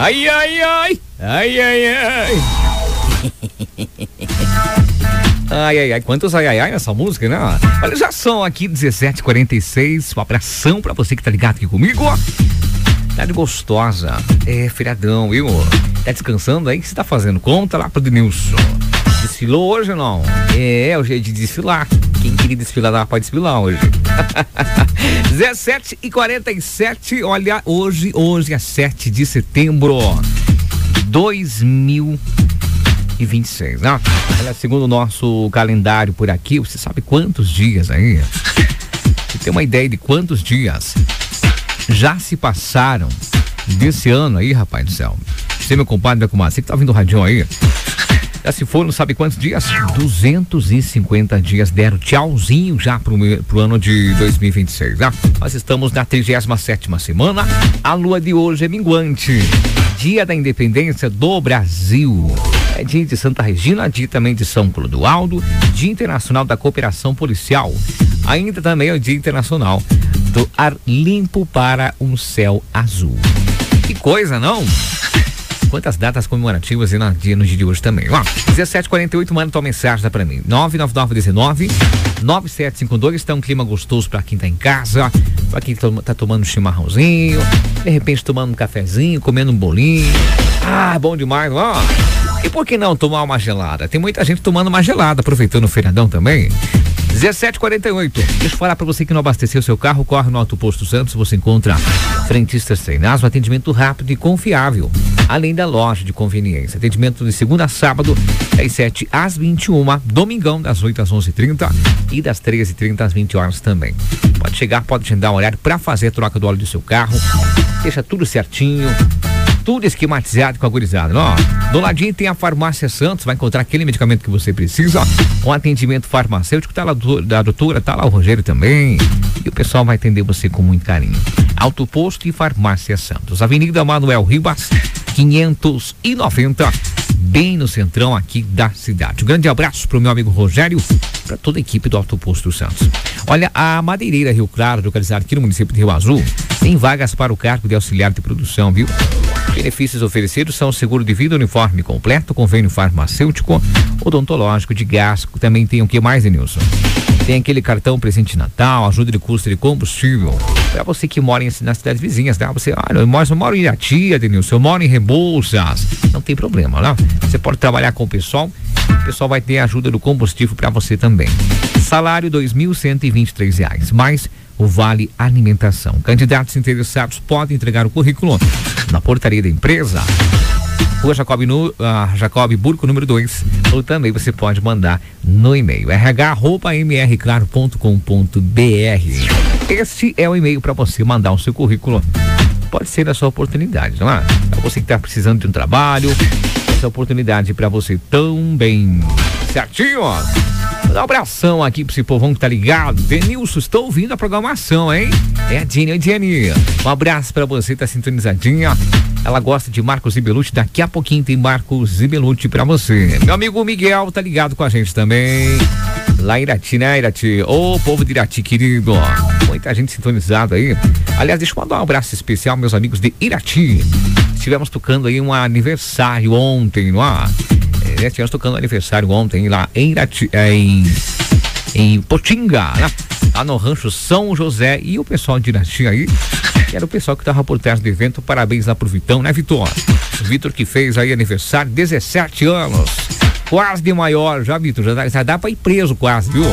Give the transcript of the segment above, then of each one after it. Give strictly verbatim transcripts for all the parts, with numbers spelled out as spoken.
Ai, ai, ai. Ai, ai, ai. Ai, ai, ai, quantos ai, ai, ai nessa música, né? Olha, já são aqui dezessete e quarenta e seis, um abração pra você que tá ligado aqui comigo. Tarde gostosa, é feriadão, viu? Tá descansando aí? O que você tá fazendo? Conta lá pro Denilson. Desfilou hoje ou não? É, é o jeito de desfilar. Quem queria desfilar lá pode desfilar hoje. dezessete e quarenta e sete, olha, hoje, hoje é sete de setembro de dois mil e vinte e seis, né? Olha, segundo o nosso calendário por aqui, você sabe quantos dias aí? Você tem uma ideia de quantos dias já se passaram desse ano aí, rapaz do céu? Você, meu compadre, meu comadre, você que tá ouvindo o rádio aí, já se foram, sabe quantos dias? duzentos e cinquenta dias deram tchauzinho já pro, pro ano de dois mil e vinte e seis, né? Nós estamos na trigésima sétima semana, a lua de hoje é minguante, dia da independência do Brasil. É dia de Santa Regina, dia também de São Clodoaldo, dia internacional da cooperação policial. Ainda também é o dia internacional do ar limpo para um céu azul. Que coisa, não? Quantas datas comemorativas no dia, no dia de hoje também. Ó, dezessete e quarenta e oito, manda tua mensagem, dá pra mim. nove nove nove um nove nove sete cinco dois, tá um clima gostoso pra quem tá em casa, pra quem tá tomando um chimarrãozinho, de repente tomando um cafezinho, comendo um bolinho. Ah, bom demais, ó. E por que não tomar uma gelada? Tem muita gente tomando uma gelada, aproveitando o feriadão também. dezessete e quarenta e oito. Deixa eu falar pra você que não abasteceu seu carro, corre no Auto Posto Santos, você encontra frentistas treinados, um atendimento rápido e confiável, além da loja de conveniência. Atendimento de segunda a sábado, das sete às vinte e uma, domingão das oito às onze e trinta e das treze e trinta às vinte horas também. Pode chegar, pode te dar um horário pra fazer a troca do óleo do seu carro, deixa tudo certinho, tudo esquematizado com a gurizada, ó. Do ladinho tem a Farmácia Santos, vai encontrar aquele medicamento que você precisa, com atendimento farmacêutico, tá lá da doutora, tá lá o Rogério também, e o pessoal vai atender você com muito carinho. Auto Posto e Farmácia Santos, Avenida Manuel Ribas, quinhentos e noventa, bem no centrão aqui da cidade. Um grande abraço pro meu amigo Rogério, para toda a equipe do Auto Posto Santos. Olha, a Madeireira Rio Claro, localizada aqui no município de Rio Azul, tem vagas para o cargo de auxiliar de produção, viu? Benefícios oferecidos são seguro de vida, uniforme completo, convênio farmacêutico, odontológico, de gás. Também tem o que mais, Denilson? Tem aquele cartão presente de Natal, ajuda de custo de combustível. Para você que mora em, nas cidades vizinhas, tá? Você, olha, eu moro, eu moro em Irati, Denilson, eu moro em Rebouças. Não tem problema, né? Você pode trabalhar com o pessoal, o pessoal vai ter ajuda do combustível para você também. Salário dois mil cento e vinte e três reais, mais o Vale Alimentação. Candidatos interessados podem entregar o currículo na portaria da empresa, Rua Jacob, no, uh, Jacob Burco, número dois, ou também você pode mandar no e-mail r h arroba m r claro ponto com ponto b r. Este é o e-mail para você mandar o seu currículo. Pode ser a sua oportunidade, não é? É você que está precisando de um trabalho, essa oportunidade para você também. Certinho, ó. Dá um abração aqui pro esse povão que tá ligado. Denilson, estou ouvindo a programação, hein? É a Jenny, a Jenny. Um abraço pra você, tá sintonizadinha. Ela gosta de Marcos e Belucci. Daqui a pouquinho tem Marcos e Belucci pra você. Meu amigo Miguel tá ligado com a gente também. Lá em Irati, né, Irati? Ô, povo de Irati, querido. Muita gente sintonizada aí. Aliás, deixa eu mandar um abraço especial, meus amigos de Irati. Estivemos tocando aí um aniversário ontem, não é? É, estivemos tocando aniversário ontem lá em Irati, em, em Potinga, né? Lá no Rancho São José, e o pessoal de Irati aí, que era o pessoal que estava por trás do evento. Parabéns lá pro Vitão, né, Vitor? O Vitor que fez aí aniversário, dezessete anos, quase de maior, já, Vitor, já, já dá pra ir preso quase, viu?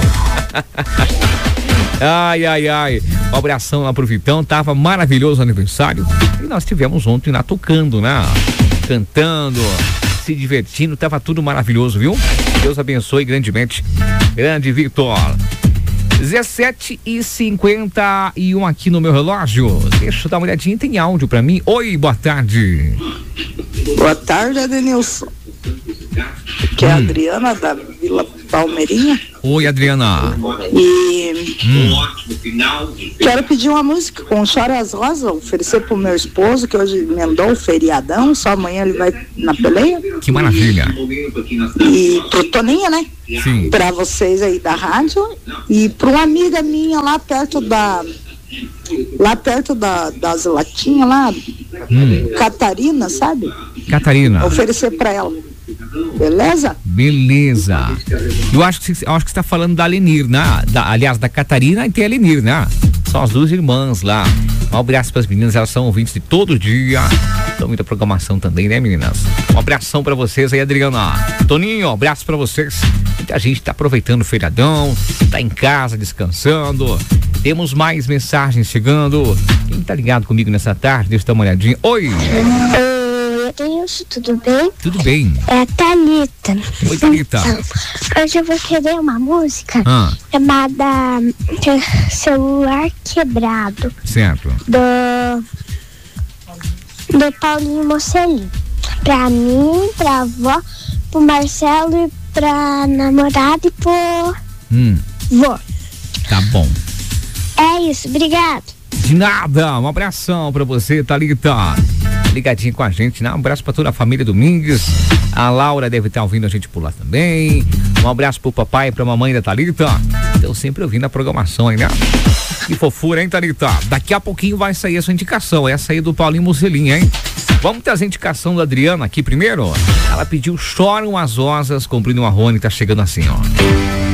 Ai, ai, ai, um abração lá pro Vitão, tava maravilhoso o aniversário, e nós tivemos ontem lá tocando, né? Cantando, se divertindo, tava tudo maravilhoso, viu? Deus abençoe grandemente. Grande Vitor. dezessete e cinquenta e um aqui no meu relógio. Deixa eu dar uma olhadinha, tem áudio pra mim. Oi, boa tarde. Boa tarde, Adenilson. Que é a Adriana da Vila Palmeirinha. Oi, Adriana. E hum. quero pedir uma música com Chora as Rosas, oferecer pro meu esposo, que hoje emendou o feriadão, só amanhã ele vai na peleia. Que maravilha. E pro Toninha, né? Sim. Pra vocês aí da rádio. E pra uma amiga minha lá perto da... Lá perto da, das latinhas lá, Hum. Catarina, sabe? Catarina. Oferecer pra ela. Beleza? Beleza. Eu acho que, eu acho que você tá falando da Lenir, né? Da, aliás, da Catarina e tem a Lenir, né? São as duas irmãs lá. Um abraço para as meninas, elas são ouvintes de todo dia. Então, muita programação também, né, meninas? Um abração para vocês aí, Adriana. Toninho, um abraço para vocês. Muita gente tá aproveitando o feriadão, tá em casa, descansando. Temos mais mensagens chegando. Quem tá ligado comigo nessa tarde, deixa eu dar uma olhadinha. Oi! Deus, tudo bem? Tudo bem. É a Thalita. Oi, Thalita. Então, hoje eu vou querer uma música ah. chamada Celular Quebrado. Certo. Do, do Paulinho Mocelin. Pra mim, pra avó, pro Marcelo e pra namorada e pro hum. vô. Tá bom. É isso, obrigado. De nada, um abração pra você, Thalita. Ligadinha com a gente, né? Um abraço pra toda a família Domingues. A Laura deve estar ouvindo a gente por lá também. Um abraço pro papai e pra mamãe da Thalita. Estão sempre ouvindo a programação aí, né? Que fofura, hein, Thalita? Daqui a pouquinho vai sair a sua indicação. Essa aí do Paulinho Mocelin, hein? Vamos trazer a indicação da Adriana aqui primeiro. Ela pediu Choram as Rosas com Bruno Marrone, tá chegando assim, ó.